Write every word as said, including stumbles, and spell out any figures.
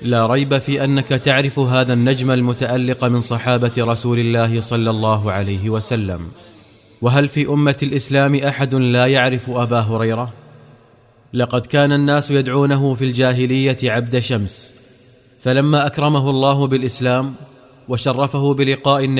لا ريب في أنك تعرف هذا النجم المتألق من صحابة رسول الله صلى الله عليه وسلم. وهل في أمة الإسلام أحد لا يعرف أبا هريرة؟ لقد كان الناس يدعونه في الجاهلية عبد شمس، فلما أكرمه الله بالإسلام وشرفه بلقاء النبي